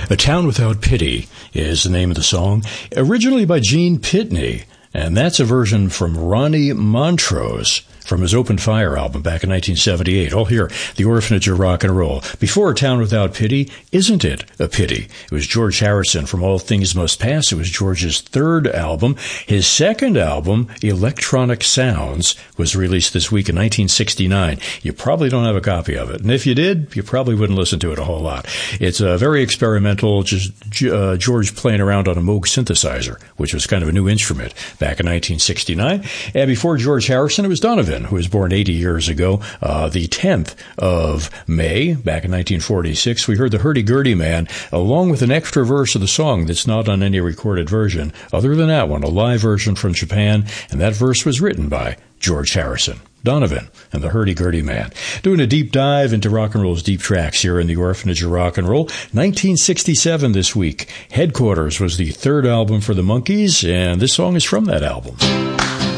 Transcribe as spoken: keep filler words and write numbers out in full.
A Town Without Pity is the name of the song, originally by Gene Pitney, and that's a version from Ronnie Montrose from his Open Fire album back in nineteen seventy-eight. All here, The Orphanage of Rock and Roll. Before A Town Without Pity, Isn't It a Pity? It was George Harrison from All Things Must Pass. It was George's third album. His second album, Electronic Sounds, was released this week in nineteen sixty-nine. You probably don't have a copy of it. And if you did, you probably wouldn't listen to it a whole lot. It's a very experimental, just uh, George playing around on a Moog synthesizer, which was kind of a new instrument back in nineteen sixty-nine. And before George Harrison, it was Donovan, who was born eighty years ago, uh, the tenth of May, back in nineteen forty-six. We heard the Hurdy-Gurdy Man, along with an extra verse of the song that's not on any recorded version. Other than that one, a live version from Japan, and that verse was written by George Harrison. Donovan and the Hurdy-Gurdy Man. Doing a deep dive into rock and roll's deep tracks here in the Orphanage of Rock and Roll. nineteen sixty-seven this week. Headquarters was the third album for the Monkees, and this song is from that album.